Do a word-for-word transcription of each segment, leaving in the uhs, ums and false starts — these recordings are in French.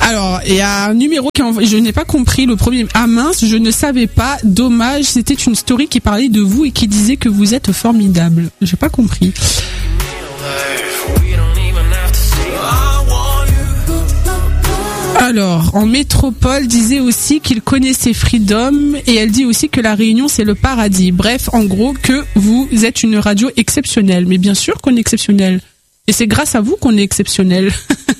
Alors, il y a un numéro qui a envoyé, je n'ai pas compris le premier. Ah mince, je ne savais pas. Dommage, c'était une story qui parlait de vous et qui disait que vous êtes formidable. J'ai pas compris. Alors, en métropole, disait aussi qu'il connaissait Freedom et elle dit aussi que la Réunion c'est le paradis. Bref, en gros, que vous êtes une radio exceptionnelle. Mais bien sûr qu'on est exceptionnel. Et c'est grâce à vous qu'on est exceptionnel.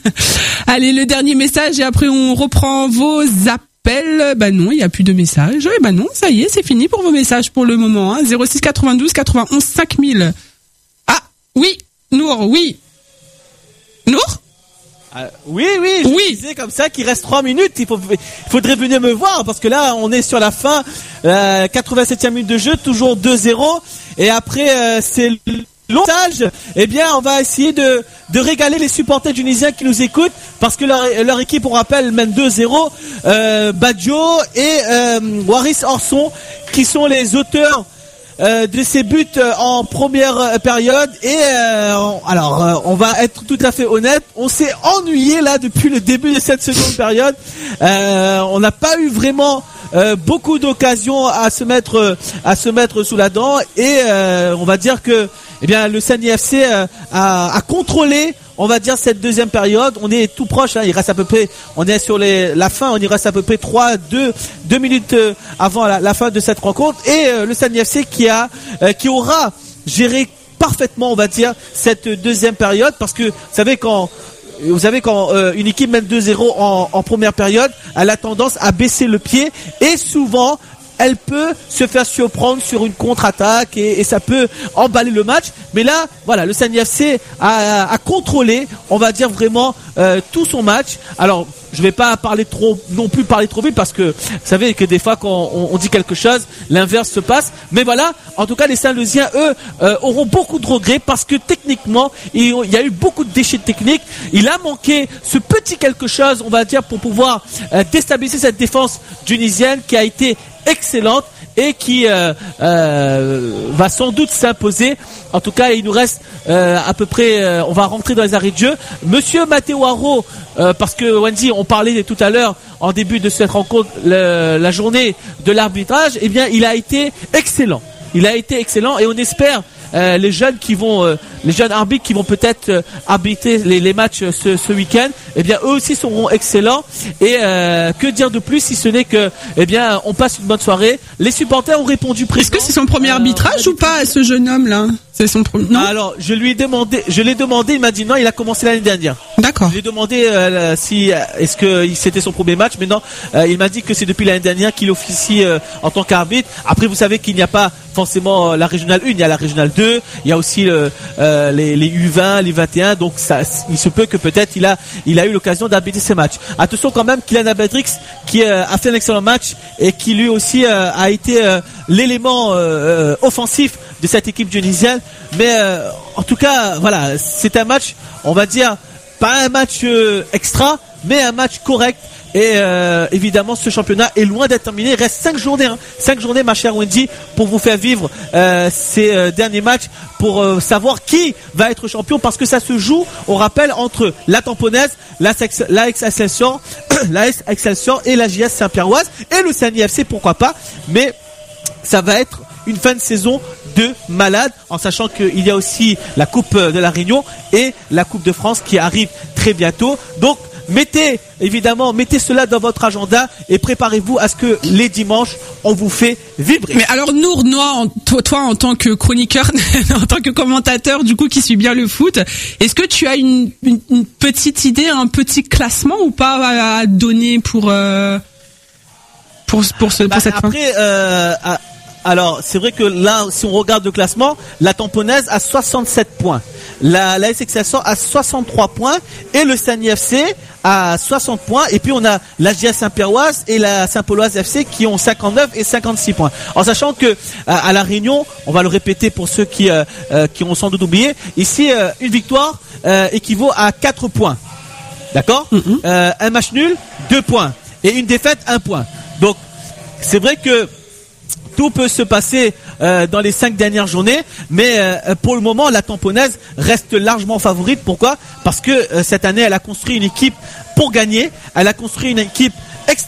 Allez, le dernier message et après on reprend vos appels. Bah non, il n'y a plus de messages. Et bah non, ça y est, c'est fini pour vos messages pour le moment. Hein. zéro six quatre-vingt-douze quatre-vingt-onze cinq mille. Ah, oui, Nour, oui. Nour ? Euh, oui, oui, je oui. disais comme ça qu'il reste trois minutes. Il, faut, il faudrait venir me voir parce que là, on est sur la fin. Euh, quatre-vingt-septième minute de jeu, toujours deux zéro. Et après, euh, c'est long message. Eh bien, on va essayer de, de régaler les supporters tunisiens qui nous écoutent parce que leur, leur équipe, on rappelle, mène deux zéro. Euh, Badjo et euh, Waris Orson qui sont les auteurs Euh, de ces buts euh, en première euh, période et euh, on, alors euh, on va être tout à fait honnête, on s'est ennuyé là depuis le début de cette seconde période. Euh, on n'a pas eu vraiment euh, beaucoup d'occasions à se mettre à se mettre sous la dent et euh, on va dire que eh bien le Sani F C euh, a, a contrôlé, on va dire, cette deuxième période. On est tout proche, hein, il reste à peu près, on est sur les, la fin, on y reste à peu près trois, deux, deux minutes euh, avant la, la fin de cette rencontre. Et euh, le Sani F C qui a, euh, qui aura géré parfaitement, on va dire, cette deuxième période, parce que, vous savez, quand, vous savez, quand euh, une équipe mène deux zéro en, en première période, elle a tendance à baisser le pied et souvent, elle peut se faire surprendre sur une contre-attaque et, et ça peut emballer le match. Mais là, voilà, le Sani F C a, a contrôlé, on va dire vraiment euh, tout son match. Alors, je vais pas parler trop, non plus parler trop vite parce que vous savez que des fois quand on, on dit quelque chose, l'inverse se passe. Mais voilà, en tout cas, les Saint-Louisiens, eux, euh, auront beaucoup de regrets parce que techniquement, il, il y a eu beaucoup de déchets techniques. Il a manqué ce petit quelque chose, on va dire, pour pouvoir euh, déstabiliser cette défense tunisienne qui a été excellente et qui euh, euh, va sans doute s'imposer. En tout cas, il nous reste euh, à peu près, euh, on va rentrer dans les arrêts de jeu. Monsieur Matteo Haro, euh, parce que Wendy, on parlait tout à l'heure en début de cette rencontre, le, la journée de l'arbitrage, eh bien, il a été excellent. Il a été excellent et on espère euh, les jeunes qui vont, euh, les jeunes arbitres qui vont peut-être euh, arbitrer les, les matchs ce, ce week-end, eh bien, eux aussi seront excellents. Et euh, que dire de plus si ce n'est que, eh bien, on passe une bonne soirée. Les supporters ont répondu présent. Est-ce que c'est son premier arbitrage euh, ou pas, ce jeune homme-là? C'est son premier. Non. Alors, je lui ai demandé, je l'ai demandé, il m'a dit non, il a commencé l'année dernière. D'accord. Je lui ai demandé euh, si est-ce que c'était son premier match, mais non, euh, il m'a dit que c'est depuis l'année dernière qu'il officie euh, en tant qu'arbitre. Après, vous savez qu'il n'y a pas forcément la régionale un, il y a la régionale deux, il y a aussi le, euh, les, les U vingt, les vingt et un, donc ça, il se peut que peut-être il a, il a eu l'occasion d'arbitrer ces matchs. Attention quand même, Kylian Abedrix qui euh, a fait un excellent match et qui lui aussi euh, a été euh, l'élément euh, offensif de cette équipe tunisienne. Mais euh, en tout cas, voilà, c'est un match, on va dire, pas un match euh, extra, mais un match correct. Et euh, évidemment, ce championnat est loin d'être terminé. Il reste cinq journées, hein, cinq journées, ma chère Wendy, pour vous faire vivre euh, ces euh, derniers matchs, pour euh, savoir qui va être champion, parce que ça se joue, on rappelle, entre la Tamponaise, la l'A S Excelsior, l'A S Excelsior et la J S Saint-Pierroise et le Sani F C, pourquoi pas. Mais ça va être une fin de saison de malade, en sachant qu'il y a aussi la Coupe de la Réunion et la Coupe de France qui arrive très bientôt. Donc, mettez, évidemment, mettez cela dans votre agenda et préparez-vous à ce que les dimanches, on vous fait vibrer. Mais alors, Nour, Noir, toi, toi, en tant que chroniqueur, en tant que commentateur, du coup, qui suit bien le foot, est-ce que tu as une, une, une petite idée, un petit classement ou pas à, à donner pour, euh, pour, pour, ce, pour bah, cette après, fin euh, à, alors, c'est vrai que là, si on regarde le classement, la Tamponaise a soixante-sept points. La, la S Excelsior a soixante-trois points et le Sani F C a soixante points. Et puis on a la J S Saint-Pierroise et la Saint-Pauloise F C qui ont cinquante-neuf et cinquante-six points. En sachant que à, à la Réunion, on va le répéter pour ceux qui euh, euh, qui ont sans doute oublié, ici euh, une victoire euh, équivaut à quatre points. D'accord ? Mm-hmm. euh, Un match nul, deux points. Et une défaite, un point. Donc c'est vrai que tout peut se passer euh, dans les cinq dernières journées, mais euh, pour le moment, la Tamponaise reste largement favorite. Pourquoi ? Parce que euh, cette année, elle a construit une équipe pour gagner. Elle a construit une équipe